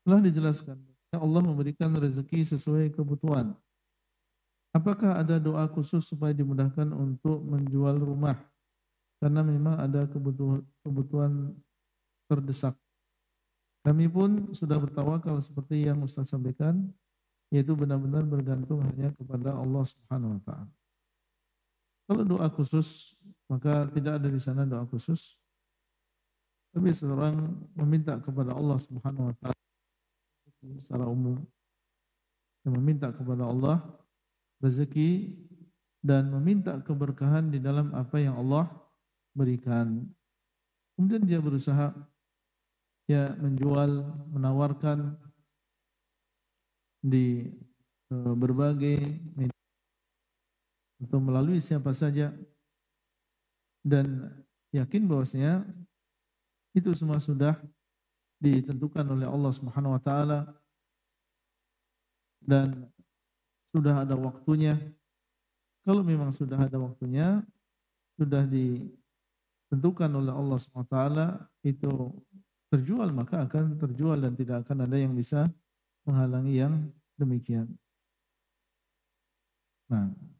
Telah dijelaskan, Allah memberikan rezeki sesuai kebutuhan. Apakah ada doa khusus supaya dimudahkan untuk menjual rumah? Karena memang ada kebutuhan terdesak. Kami pun sudah bertawakal seperti yang Ustaz sampaikan, yaitu benar-benar bergantung hanya kepada Allah Subhanahu wa taala. Kalau doa khusus, maka tidak ada di sana doa khusus. Tapi seorang meminta kepada Allah Subhanahu wa taala secara umum, dan meminta kepada Allah rezeki dan meminta keberkahan di dalam apa yang Allah berikan. Kemudian dia berusaha menjual, menawarkan di berbagai media atau melalui siapa saja, dan yakin bahwasanya itu semua sudah ditentukan oleh Allah Subhanahu wa taala dan sudah ada waktunya. Kalau memang sudah ada waktunya, sudah ditentukan oleh Allah Subhanahu wa taala itu terjual, maka akan terjual dan tidak akan ada yang bisa menghalangi yang demikian. Nah,